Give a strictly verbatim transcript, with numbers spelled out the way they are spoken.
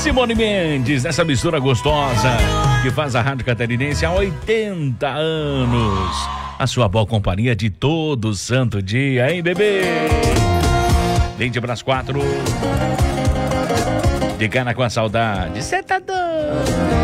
Simone Mendes, nessa mistura gostosa que faz a Rádio Catarinense há oitenta anos. A sua boa companhia de todo santo dia, hein, bebê? vinte para as quatro. De cana com a saudade. Cê tá doido?